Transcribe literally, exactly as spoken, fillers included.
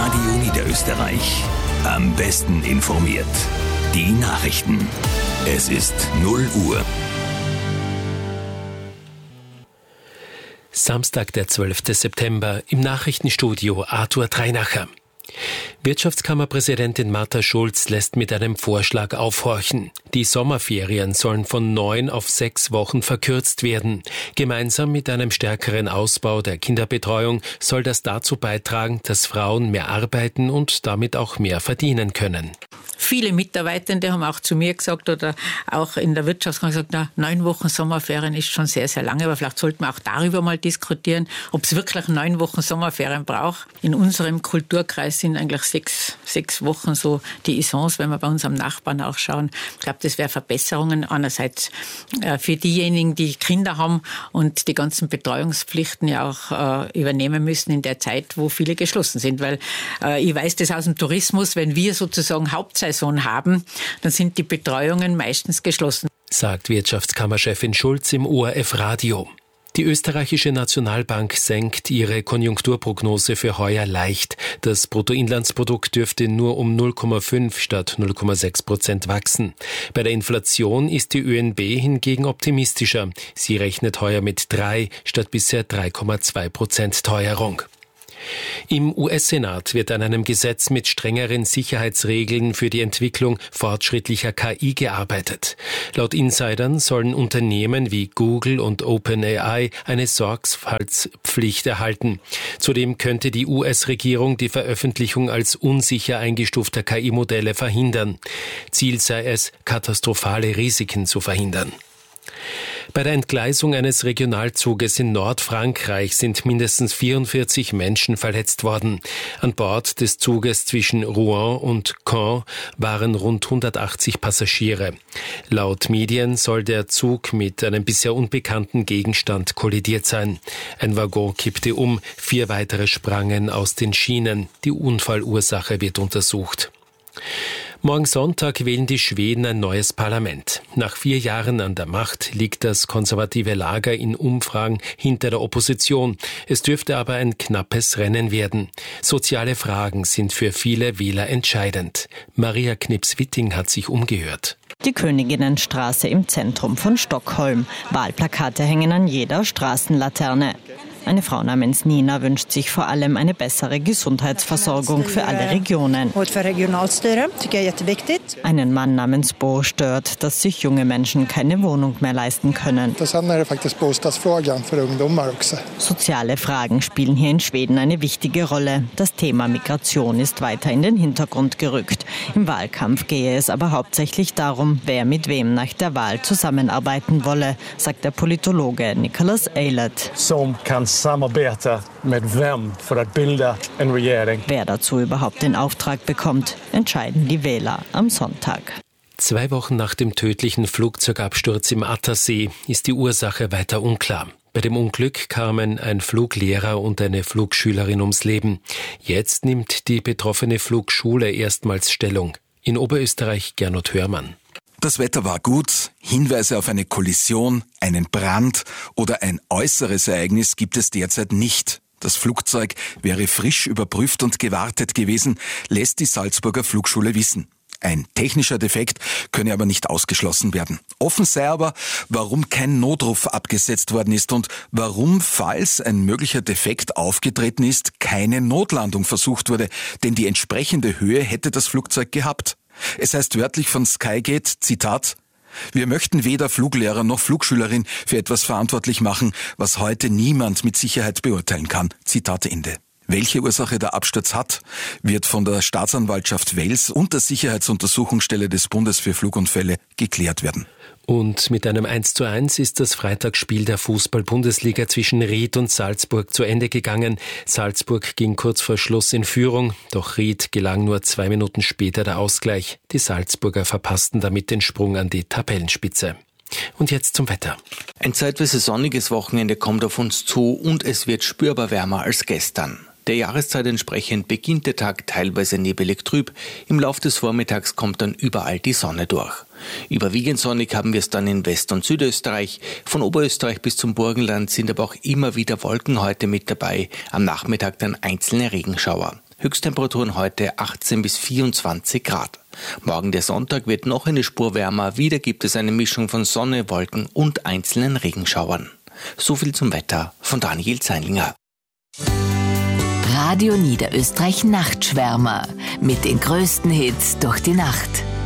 Radio Niederösterreich. Am besten informiert. Die Nachrichten. Es ist null Uhr. Samstag, der zwölfte September, im Nachrichtenstudio Arthur Treinacher. Wirtschaftskammerpräsidentin Martha Schulz lässt mit einem Vorschlag aufhorchen. Die Sommerferien sollen von neun auf sechs Wochen verkürzt werden. Gemeinsam mit einem stärkeren Ausbau der Kinderbetreuung soll das dazu beitragen, dass Frauen mehr arbeiten und damit auch mehr verdienen können. Viele Mitarbeitende haben auch zu mir gesagt oder auch in der Wirtschaftskammer gesagt, na, neun Wochen Sommerferien ist schon sehr, sehr lange, aber vielleicht sollten wir auch darüber mal diskutieren, ob es wirklich neun Wochen Sommerferien braucht. In unserem Kulturkreis sind eigentlich sechs, sechs Wochen so die Essence, wenn wir bei unserem Nachbarn auch schauen. Ich glaube, das wäre Verbesserungen einerseits äh, für diejenigen, die Kinder haben und die ganzen Betreuungspflichten ja auch äh, übernehmen müssen in der Zeit, wo viele geschlossen sind, weil äh, ich weiß das aus dem Tourismus, wenn wir sozusagen Hauptsaison haben, dann sind die Betreuungen meistens geschlossen. Sagt Wirtschaftskammerchefin Schulz im O R F Radio. Die österreichische Nationalbank senkt ihre Konjunkturprognose für heuer leicht. Das Bruttoinlandsprodukt dürfte nur um null Komma fünf statt null Komma sechs Prozent wachsen. Bei der Inflation ist die Ö N B hingegen optimistischer. Sie rechnet heuer mit drei statt bisher drei Komma zwei Prozent Teuerung. Im U S-Senat wird an einem Gesetz mit strengeren Sicherheitsregeln für die Entwicklung fortschrittlicher K I gearbeitet. Laut Insidern sollen Unternehmen wie Google und OpenAI eine Sorgfaltspflicht erhalten. Zudem könnte die U S-Regierung die Veröffentlichung als unsicher eingestufter K I-Modelle verhindern. Ziel sei es, katastrophale Risiken zu verhindern. Bei der Entgleisung eines Regionalzuges in Nordfrankreich sind mindestens vierundvierzig Menschen verletzt worden. An Bord des Zuges zwischen Rouen und Caen waren rund hundertachtzig Passagiere. Laut Medien soll der Zug mit einem bisher unbekannten Gegenstand kollidiert sein. Ein Waggon kippte um, vier weitere sprangen aus den Schienen. Die Unfallursache wird untersucht. Morgen Sonntag wählen die Schweden ein neues Parlament. Nach vier Jahren an der Macht liegt das konservative Lager in Umfragen hinter der Opposition. Es dürfte aber ein knappes Rennen werden. Soziale Fragen sind für viele Wähler entscheidend. Maria Knips-Witting hat sich umgehört. Die Königinnenstraße im Zentrum von Stockholm. Wahlplakate hängen an jeder Straßenlaterne. Eine Frau namens Nina wünscht sich vor allem eine bessere Gesundheitsversorgung für alle Regionen. Einen Mann namens Bo stört, dass sich junge Menschen keine Wohnung mehr leisten können. Soziale Fragen spielen hier in Schweden eine wichtige Rolle. Das Thema Migration ist weiter in den Hintergrund gerückt. Im Wahlkampf gehe es aber hauptsächlich darum, wer mit wem nach der Wahl zusammenarbeiten wolle, sagt der Politologe Nicholas Eilert. Samarbeta med vem för att bilda en regering. Wer dazu überhaupt den Auftrag bekommt, entscheiden die Wähler am Sonntag. Zwei Wochen nach dem tödlichen Flugzeugabsturz im Attersee ist die Ursache weiter unklar. Bei dem Unglück kamen ein Fluglehrer und eine Flugschülerin ums Leben. Jetzt nimmt die betroffene Flugschule erstmals Stellung. In Oberösterreich Gernot Hörmann. Das Wetter war gut, Hinweise auf eine Kollision, einen Brand oder ein äußeres Ereignis gibt es derzeit nicht. Das Flugzeug wäre frisch überprüft und gewartet gewesen, lässt die Salzburger Flugschule wissen. Ein technischer Defekt könne aber nicht ausgeschlossen werden. Offen sei aber, warum kein Notruf abgesetzt worden ist und warum, falls ein möglicher Defekt aufgetreten ist, keine Notlandung versucht wurde, denn die entsprechende Höhe hätte das Flugzeug gehabt. Es heißt wörtlich von Skygate, Zitat, wir möchten weder Fluglehrer noch Flugschülerin für etwas verantwortlich machen, was heute niemand mit Sicherheit beurteilen kann. Zitat Ende. Welche Ursache der Absturz hat, wird von der Staatsanwaltschaft Wels und der Sicherheitsuntersuchungsstelle des Bundes für Flugunfälle geklärt werden. Und mit einem eins zu eins ist das Freitagsspiel der Fußball-Bundesliga zwischen Ried und Salzburg zu Ende gegangen. Salzburg ging kurz vor Schluss in Führung, doch Ried gelang nur zwei Minuten später der Ausgleich. Die Salzburger verpassten damit den Sprung an die Tabellenspitze. Und jetzt zum Wetter. Ein zeitweise sonniges Wochenende kommt auf uns zu und es wird spürbar wärmer als gestern. Der Jahreszeit entsprechend beginnt der Tag teilweise nebelig trüb. Im Lauf des Vormittags kommt dann überall die Sonne durch. Überwiegend sonnig haben wir es dann in West- und Südösterreich. Von Oberösterreich bis zum Burgenland sind aber auch immer wieder Wolken heute mit dabei. Am Nachmittag dann einzelne Regenschauer. Höchsttemperaturen heute achtzehn bis vierundzwanzig Grad. Morgen der Sonntag wird noch eine Spur wärmer. Wieder gibt es eine Mischung von Sonne, Wolken und einzelnen Regenschauern. So viel zum Wetter von Daniel Zeinlinger. Radio Niederösterreich Nachtschwärmer mit den größten Hits durch die Nacht.